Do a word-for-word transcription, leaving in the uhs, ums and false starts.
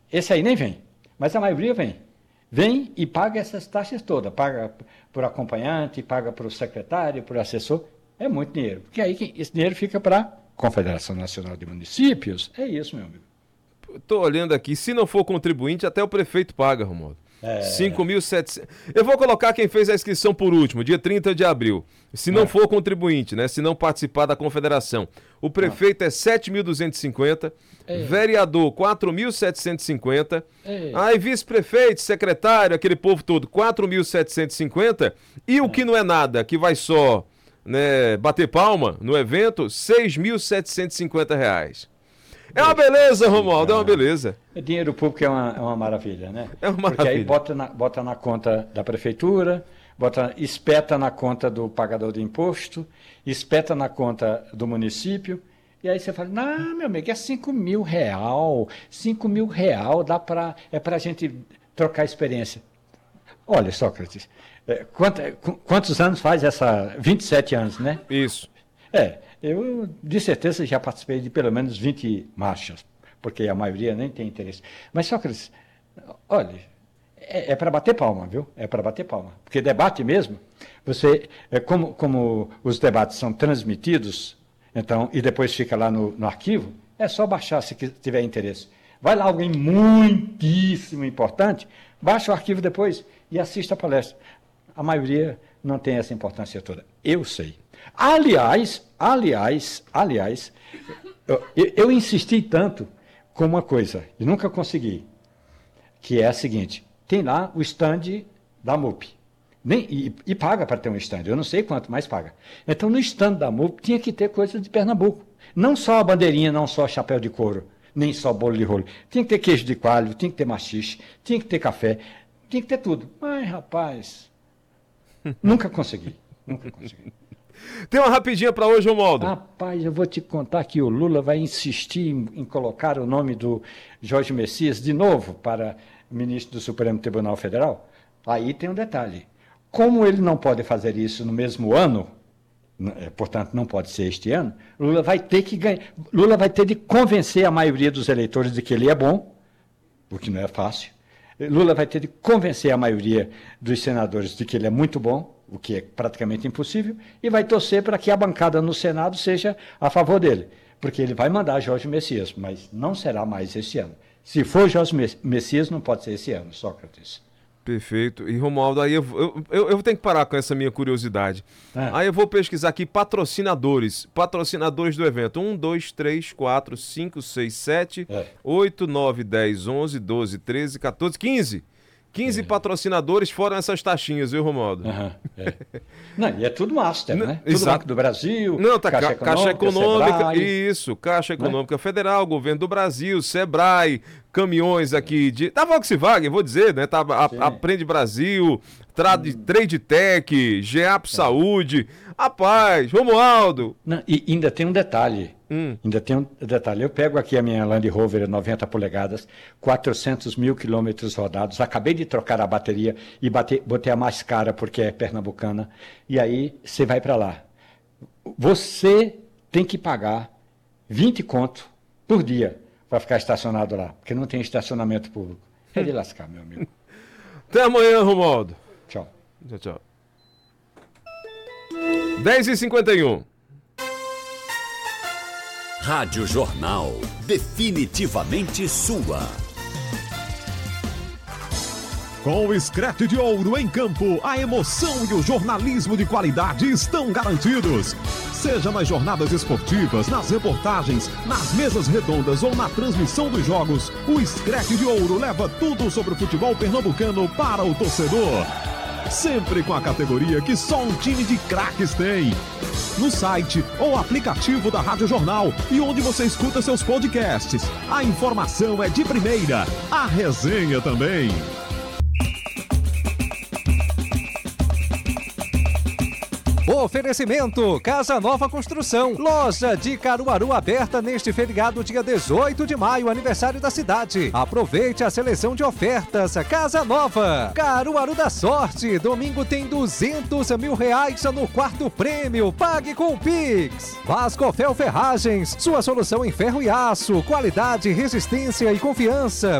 esse aí nem vem, mas a maioria vem. Vem e paga essas taxas todas, paga por acompanhante, paga para o secretário, por assessor, é muito dinheiro. Porque aí esse dinheiro fica para a Confederação Nacional de Municípios, é isso, meu amigo. Estou olhando aqui, se não for contribuinte, até o prefeito paga, Romualdo. É... cinco mil e setecentos. Eu vou colocar quem fez a inscrição por último, dia trinta de abril. Se não é. for contribuinte, né? Se não participar da confederação. O prefeito ah. é sete mil duzentos e cinquenta, é. vereador quatro mil setecentos e cinquenta, é. aí vice-prefeito, secretário, aquele povo todo, quatro mil setecentos e cinquenta, e é. o que não é nada, que vai só, né, bater palma no evento, seis mil setecentos e cinquenta reais. É uma beleza, Romualdo, é uma beleza. O dinheiro público é uma, é uma maravilha, né? É uma maravilha. Porque aí bota na, bota na conta da prefeitura, bota, espeta na conta do pagador de imposto, espeta na conta do município, e aí você fala, não, meu amigo, é cinco mil real, cinco mil real, dá pra, é para a gente trocar experiência. Olha, Sócrates, é, quantos, quantos anos faz essa, vinte e sete anos, né? Isso. É, eu de certeza já participei de pelo menos vinte marchas, porque a maioria nem tem interesse. Mas, Sócrates, olha, é, é para bater palma, viu? É para bater palma. Porque debate mesmo, você, é, como, como os debates são transmitidos, então, e depois fica lá no, no arquivo, é só baixar se tiver interesse. Vai lá alguém muitíssimo importante, baixa o arquivo depois e assista a palestra. A maioria não tem essa importância toda. Eu sei. Aliás, aliás, aliás, eu, eu insisti tanto com uma coisa, e nunca consegui, que é a seguinte, tem lá o stand da M U P, nem, e, e paga para ter um stand, eu não sei quanto, mais paga. Então, no stand da M U P tinha que ter coisa de Pernambuco, não só a bandeirinha, não só chapéu de couro, nem só bolo de rolo, tinha que ter queijo de coalho, tinha que ter machixe, tinha que ter café, tinha que ter tudo. Mas, rapaz, nunca consegui, nunca consegui. Tem uma rapidinha para hoje, Romualdo. Rapaz, eu vou te contar que o Lula vai insistir em, em colocar o nome do Jorge Messias de novo para ministro do Supremo Tribunal Federal. Aí tem um detalhe. Como ele não pode fazer isso no mesmo ano, portanto não pode ser este ano, Lula vai ter que ganhar, Lula vai ter de convencer a maioria dos eleitores de que ele é bom, o que não é fácil. Lula vai ter de convencer a maioria dos senadores de que ele é muito bom, o que é praticamente impossível, e vai torcer para que a bancada no Senado seja a favor dele, porque ele vai mandar Jorge Messias, mas não será mais esse ano. Se for Jorge Messias, não pode ser esse ano, Sócrates. Perfeito. E, Romualdo, aí eu, eu, eu, eu tenho que parar com essa minha curiosidade. Ah. Aí eu vou pesquisar aqui patrocinadores, patrocinadores do evento. um, dois, três, quatro, cinco, seis, sete, oito, nove, dez, onze, doze, treze, quatorze, quinze. quinze é. patrocinadores, foram essas taxinhas, viu, Romualdo? Uhum, é. Não, e é tudo master, Não, né? Tudo exato. Banco do Brasil, Não, tá, Caixa, Caixa Econômica, Econômica, isso, Caixa Econômica, né? Federal, Governo do Brasil, Sebrae, caminhões aqui de... Da Volkswagen, vou dizer, né? Tá, a, Aprende Brasil, Trade, hum. Trade Tech, GEAP é. Saúde. Rapaz, Romualdo. Não, e ainda tem um detalhe. Hum. Ainda tem um detalhe. Eu pego aqui a minha Land Rover noventa polegadas, quatrocentos mil quilômetros rodados. Acabei de trocar a bateria e bate, botei a mais cara porque é pernambucana. E aí você vai para lá. Você tem que pagar vinte conto por dia para ficar estacionado lá, porque não tem estacionamento público. É de lascar, meu amigo. Até amanhã, Romualdo. Tchau. Tchau, tchau. dez e cinquenta e um. Rádio Jornal, definitivamente sua. Com o Screte de Ouro em campo, a emoção e o jornalismo de qualidade estão garantidos. Seja nas jornadas esportivas, nas reportagens, nas mesas redondas ou na transmissão dos jogos, o Screte de Ouro leva tudo sobre o futebol pernambucano para o torcedor. Sempre com a categoria que só um time de craques tem. No site ou aplicativo da Rádio Jornal e onde você escuta seus podcasts. A informação é de primeira, a resenha também. Oferecimento Casa Nova Construção, loja de Caruaru aberta neste feriado dia dezoito de maio, aniversário da cidade. Aproveite a seleção de ofertas. Casa Nova, Caruaru da Sorte, domingo tem duzentos mil reais no quarto prêmio, pague com o Pix. Vascofel Ferragens, sua solução em ferro e aço, qualidade, resistência e confiança.